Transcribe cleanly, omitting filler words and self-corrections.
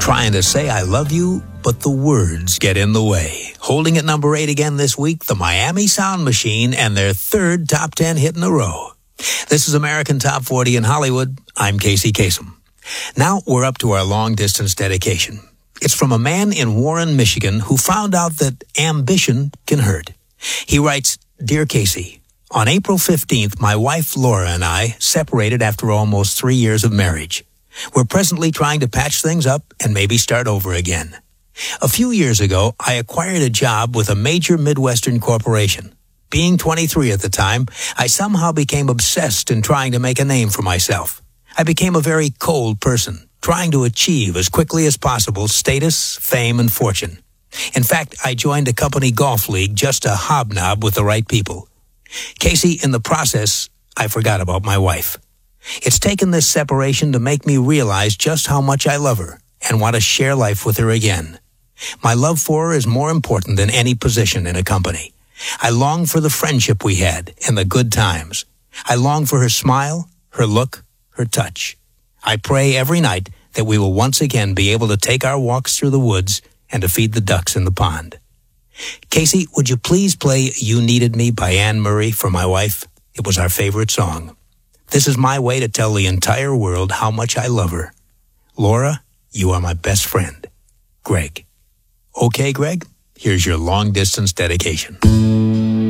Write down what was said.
Trying to say I love you, but the words get in the way. Holding at number 8 again this week, the Miami Sound Machine and their third top 10 hit in a row. This is American Top 40 in Hollywood. I'm Casey Kasem. Now we're up to our long-distance dedication. It's from a man in Warren, Michigan, who found out that ambition can hurt. He writes, Dear Casey, on April 15th, my wife Laura and I separated after almost 3 years of marriage. We're presently trying to patch things up and maybe start over again. A few years ago, I acquired a job with a major Midwestern corporation. Being 23 at the time, I somehow became obsessed in trying to make a name for myself. I became a very cold person, trying to achieve as quickly as possible status, fame, and fortune. In fact, I joined a company golf league just to hobnob with the right people. Casey, in the process, I forgot about my wife. It's taken this separation to make me realize just how much I love her and want to share life with her again. My love for her is more important than any position in a company. I long for the friendship we had and the good times. I long for her smile, her look, her touch. I pray every night that we will once again be able to take our walks through the woods and to feed the ducks in the pond. Casey, would you please play You Needed Me by Anne Murray for my wife? It was our favorite song. This is my way to tell the entire world how much I love her. Laura, you are my best friend. Greg. Okay, Greg, here's your long-distance dedication.